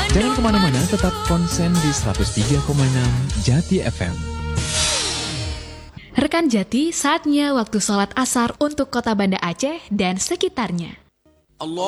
Jangan kemana-mana, tetap konsen di 103,6 Jati FM. Rekan Jati, saatnya waktu sholat asar untuk kota Banda Aceh dan sekitarnya. Allah